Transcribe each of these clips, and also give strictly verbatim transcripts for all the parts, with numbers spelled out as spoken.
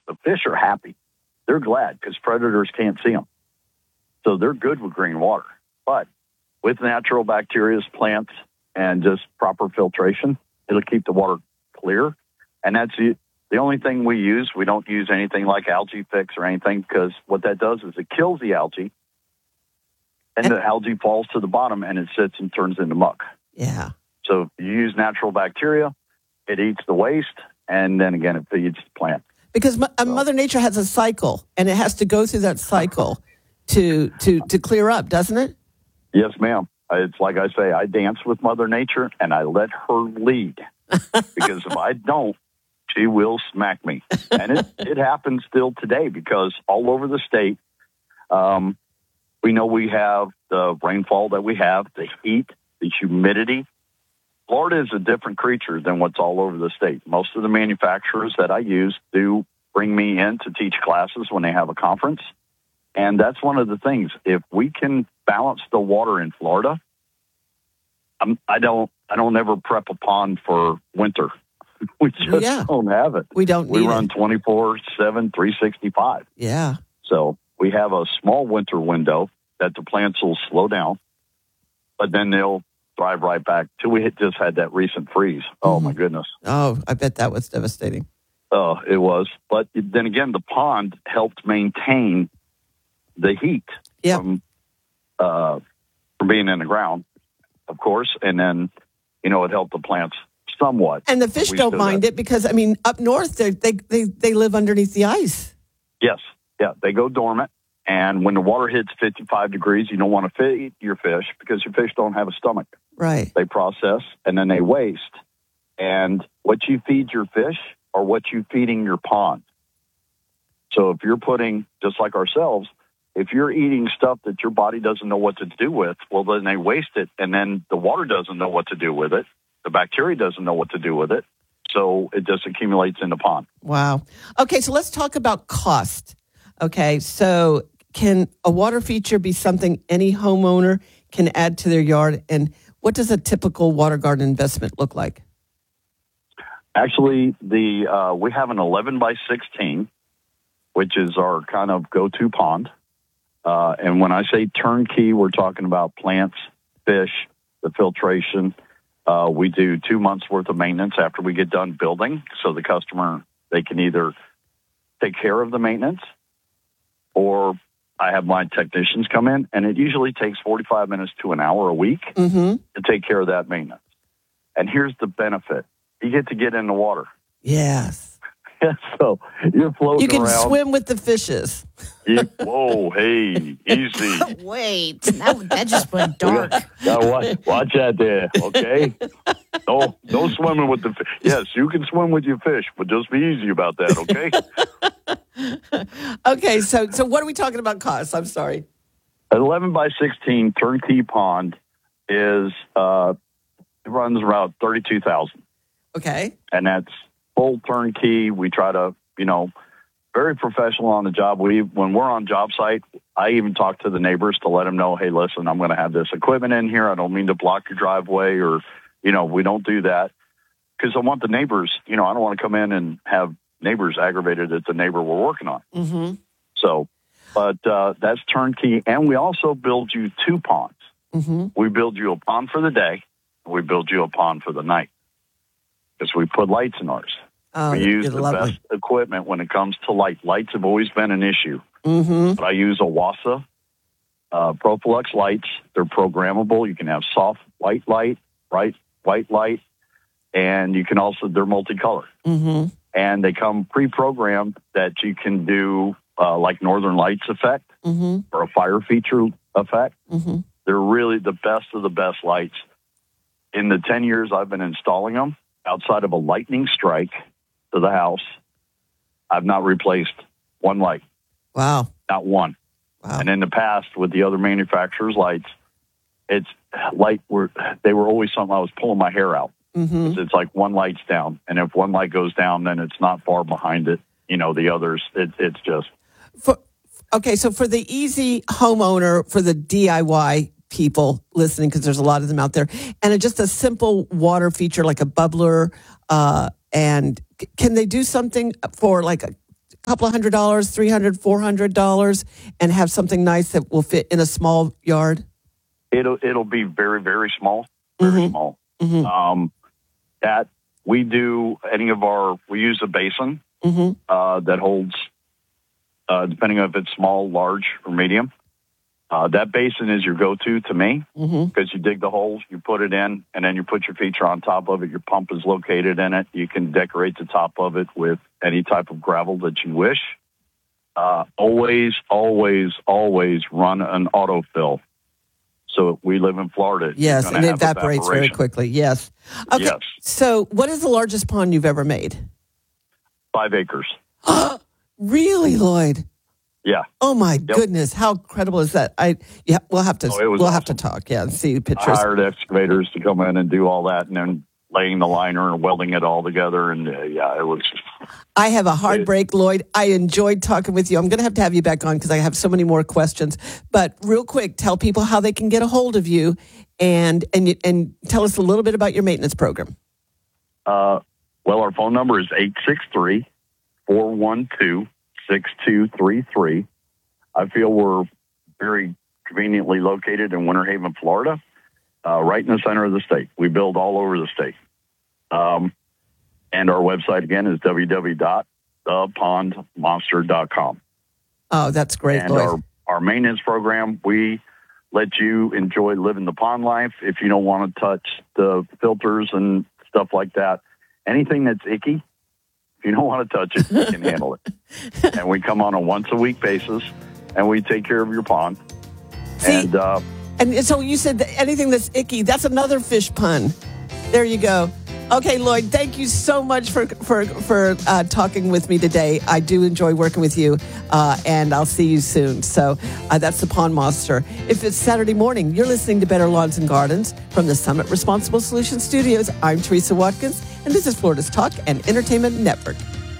the fish are happy. They're glad because predators can't see them. So they're good with green water. But with natural bacteria, plants, and just proper filtration, it'll keep the water clear. And that's the, the only thing we use. We don't use anything like Algae Fix or anything, because what that does is it kills the algae, and, and the algae falls to the bottom, and it sits and turns into muck. Yeah. So if you use natural bacteria, it eats the waste, and then again, it feeds the plant. Because uh, Mother Nature has a cycle, and it has to go through that cycle to to to clear up, doesn't it? Yes, ma'am. It's like I say, I dance with Mother Nature, and I let her lead. Because if I don't, she will smack me. And it, it happens still today, because all over the state, um, we know we have the rainfall that we have, the heat, the humidity. Florida is a different creature than what's all over the state. Most of the manufacturers that I use do bring me in to teach classes when they have a conference. And that's one of the things. If we can balance the water in Florida, I'm, I don't I don't ever prep a pond for winter. We just yeah. don't have it. We don't We need run it. twenty-four seven, three sixty-five. Yeah. So we have a small winter window that the plants will slow down, but then they'll thrive right back till we had just had that recent freeze. Oh, Mm-hmm. my goodness. Oh, I bet that was devastating. Oh, it was. But then again, the pond helped maintain the heat Yep. from, uh, from being in the ground, of course. And then, you know, it helped the plants somewhat. And the fish We don't still mind got- it because, I mean, up north, they they they they live underneath the ice. Yes. Yeah. They go dormant. And when the water hits fifty-five degrees, you don't want to feed your fish because your fish don't have a stomach. Right. They process and then they waste. And what you feed your fish or what you feeding your pond. So if you're putting, just like ourselves, if you're eating stuff that your body doesn't know what to do with, well, then they waste it. And then the water doesn't know what to do with it. The bacteria doesn't know what to do with it. So it just accumulates in the pond. Wow. Okay, so let's talk about cost. Okay, so can a water feature be something any homeowner can add to their yard? And what does a typical water garden investment look like? Actually, the uh, we have an eleven by sixteen, which is our kind of go-to pond. Uh, and when I say turnkey, we're talking about plants, fish, the filtration. Uh, we do two months worth of maintenance after we get done building. So the customer, they can either take care of the maintenance, or I have my technicians come in, and it usually takes forty-five minutes to an hour a week Mm-hmm. to take care of that maintenance. And here's the benefit. You get to get in the water. Yes. So you're floating You can around. swim with the fishes. You, whoa, hey, easy. Wait, that, that just went dark. Now watch, watch out there, okay? No, no swimming with the fish. Yes, you can swim with your fish, but just be easy about that, okay? Okay, so so what are we talking about costs? I'm sorry. An eleven by sixteen turnkey pond is uh, it runs around thirty-two thousand, Okay. and that's full turnkey. We try to, you know, very professional on the job. We when we're on job site, I even talk to the neighbors to let them know, hey, listen, I'm going to have this equipment in here. I don't mean to block your driveway, or, you know, we don't do that because I want the neighbors. You know, I don't want to come in and have neighbors aggravated at the neighbor we're working on. Mm-hmm. So, but uh, that's turnkey, and we also build you two ponds. Mm-hmm. We build you a pond for the day, and we build you a pond for the night because we put lights in ours. Oh, we use you're the lovely. best equipment when it comes to light. Lights have always been an issue. Mm-hmm. But I use a Wassa uh, Profilux lights. They're programmable. You can have soft white light, bright white light, and you can also, they're multicolor. Mm-hmm. And they come pre-programmed that you can do uh, like Northern Lights effect Mm-hmm. or a fire feature effect. Mm-hmm. They're really the best of the best lights. In the ten years I've been installing them, outside of a lightning strike to the house, I've not replaced one light, Wow. not one. Wow. And in the past, with the other manufacturers' lights, it's light were they were always something I was pulling my hair out. Mm-hmm. It's like one light's down, and if one light goes down, then it's not far behind it. You know, the others, it, it's just For, okay, so for the easy homeowner, for the D I Y people listening, because there's a lot of them out there, and a, just a simple water feature like a bubbler, uh, and c- can they do something for like a couple of hundred dollars, three hundred, four hundred dollars, and have something nice that will fit in a small yard? It'll it'll be very, very small, very Mm-hmm. small. Mm-hmm. Um, that we do any of our, we use a basin Mm-hmm. uh, that holds, uh, depending on if it's small, large, or medium. Uh, that basin is your go-to to me Mm-hmm. because you dig the holes, you put it in, and then you put your feature on top of it. Your pump is located in it. You can decorate the top of it with any type of gravel that you wish. Uh, always, always, always run an autofill. So we live in Florida. Yes, You're and gonna it have evaporates very evaporation. quickly. Yes. Okay. Yes. So, what is the largest pond you've ever made? Five acres. Really, Lloyd? Yeah. Oh my goodness! How incredible is that? I yeah, we'll have to Oh, it was we'll have to awesome. talk. Yeah, and see I pictures. hired excavators to come in and do all that, and then laying the liner and welding it all together. And uh, yeah, it was. I have a hard break, Lloyd. I enjoyed talking with you. I'm going to have to have you back on because I have so many more questions. But real quick, tell people how they can get a hold of you, and and you- and tell us a little bit about your maintenance program. Uh, well, our phone number is eight six three, four one two, six two three three. I feel we're very conveniently located in Winter Haven, Florida, uh, right in the center of the state. We build all over the state. Um, and our website, again, is w w w dot the pond monster dot com. Oh, that's great, And Lloyd. our, our maintenance program, we let you enjoy living the pond life. If you don't want to touch the filters and stuff like that, anything that's icky, if you don't want to touch it, you can handle it. And we come on a once a week basis, and we take care of your pond. See, and uh, And so you said that anything that's icky, that's another fish pun. There you go. Okay, Lloyd, thank you so much for for for uh, talking with me today. I do enjoy working with you, uh, and I'll see you soon. So uh, that's the Pond Monster. If it's Saturday morning, you're listening to Better Lawns and Gardens from the Summit Responsible Solutions Studios. I'm Teresa Watkins, and this is Florida's Talk and Entertainment Network.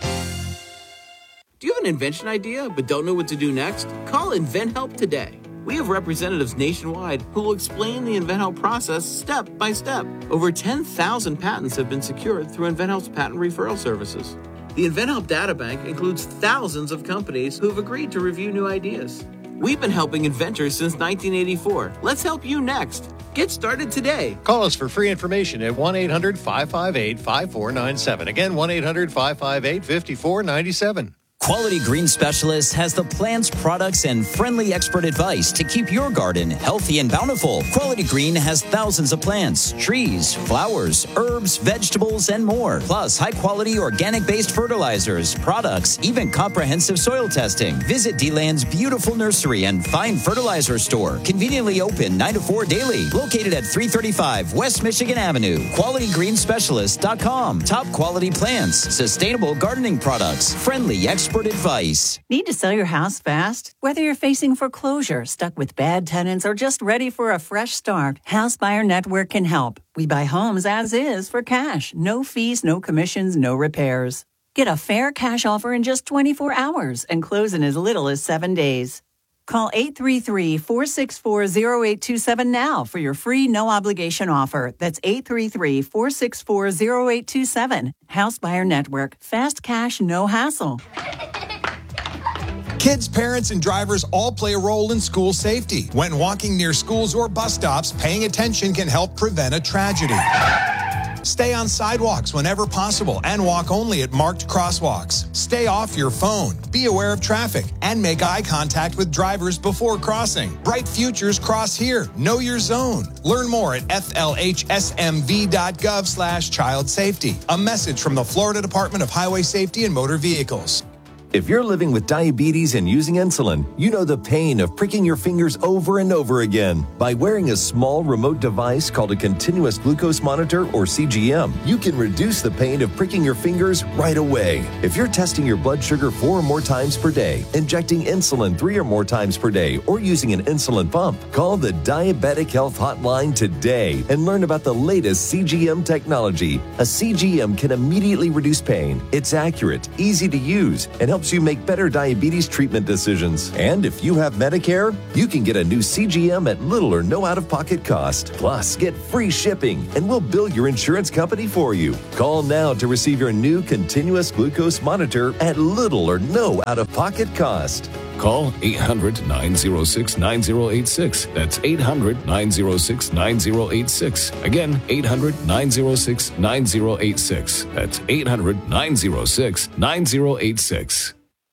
Do you have an invention idea but don't know what to do next? Call InventHelp today. We have representatives nationwide who will explain the InventHelp process step by step. Over ten thousand patents have been secured through InventHelp's patent referral services. The InventHelp databank includes thousands of companies who have agreed to review new ideas. We've been helping inventors since nineteen eighty-four. Let's help you next. Get started today. Call us for free information at one eight hundred five five eight five four nine seven. Again, one eight hundred five five eight five four nine seven. Quality Green Specialist has the plants, products, and friendly expert advice to keep your garden healthy and bountiful. Quality Green has thousands of plants, trees, flowers, herbs, vegetables, and more. Plus, high-quality organic-based fertilizers, products, even comprehensive soil testing. Visit D-Land's beautiful nursery and fine fertilizer store. Conveniently open nine to four daily. Located at three thirty-five West Michigan Avenue. quality green specialist dot com. Top quality plants, sustainable gardening products, friendly expert advice. Need to sell your house fast? Whether you're facing foreclosure, stuck with bad tenants, or just ready for a fresh start, House Buyer Network can help. We buy homes as is for cash. No fees, no commissions, no repairs. Get a fair cash offer in just twenty-four hours and close in as little as seven days. Call eight three three, four six four, zero eight two seven now for your free no-obligation offer. That's eight three three, four six four, zero eight two seven. House Buyer Network. Fast cash, no hassle. Kids, parents, and drivers all play a role in school safety. When walking near schools or bus stops, paying attention can help prevent a tragedy. Stay on sidewalks whenever possible and walk only at marked crosswalks. Stay off your phone, be aware of traffic, and make eye contact with drivers before crossing. Bright Futures cross here. Know your zone. Learn more at f l h s m v dot gov slash child safety. A message from the Florida Department of Highway Safety and Motor Vehicles. If you're living with diabetes and using insulin, you know the pain of pricking your fingers over and over again. By wearing a small remote device called a continuous glucose monitor, or C G M, you can reduce the pain of pricking your fingers right away. If you're testing your blood sugar four or more times per day, injecting insulin three or more times per day, or using an insulin pump, call the Diabetic Health Hotline today and learn about the latest C G M technology. A C G M can immediately reduce pain. It's accurate, easy to use, and help helps you make better diabetes treatment decisions. And if you have Medicare, you can get a new C G M at little or no out-of-pocket cost. Plus, get free shipping, and we'll bill your insurance company for you. Call now to receive your new continuous glucose monitor at little or no out-of-pocket cost. Call eight hundred, nine oh six, nine oh eight six. That's eight hundred, nine oh six, nine oh eight six. Again, eight hundred, nine oh six, nine oh eight six. That's eight hundred, nine oh six, nine oh eight six.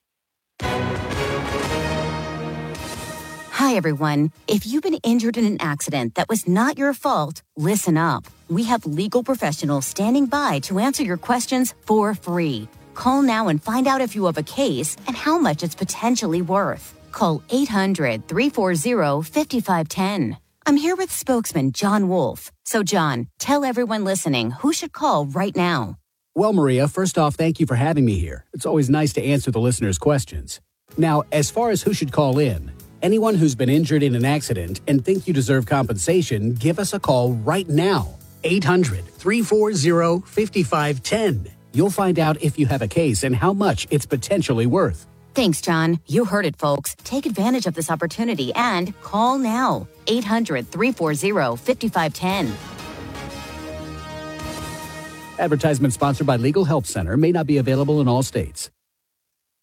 Hi, everyone. If you've been injured in an accident that was not your fault, listen up. We have legal professionals standing by to answer your questions for free. Call now and find out if you have a case and how much it's potentially worth. Call eight hundred, three four zero, five five one zero. I'm here with spokesman John Wolf. So, John, tell everyone listening who should call right now. Well, Maria, first off, thank you for having me here. It's always nice to answer the listeners' questions. Now, as far as who should call in, anyone who's been injured in an accident and think you deserve compensation, give us a call right now. eight hundred, three four zero, five five one zero. You'll find out if you have a case and how much it's potentially worth. Thanks, John. You heard it, folks. Take advantage of this opportunity and call now. eight hundred, three four zero, five five one zero. Advertisement sponsored by Legal Help Center may not be available in all states.